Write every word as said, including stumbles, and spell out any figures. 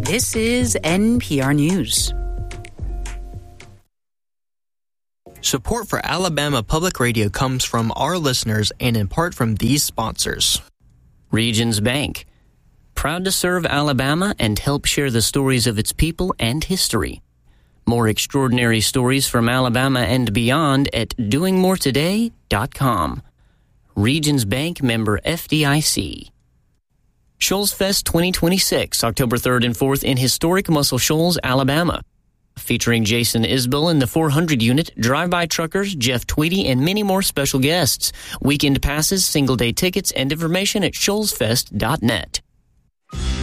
This is N P R News. Support for Alabama Public Radio comes from our listeners and in part from these sponsors. Regions Bank, proud to serve Alabama and help share the stories of its people and history. More extraordinary stories from Alabama and beyond at doing more today dot com. Regions Bank, member F D I C. Shoals Fest twenty twenty-six, October third and fourth in historic Muscle Shoals, Alabama. Featuring Jason Isbell in the four hundred unit, drive-by truckers, Jeff Tweedy, and many more special guests. Weekend passes, single-day tickets, and information at shoals fest dot net.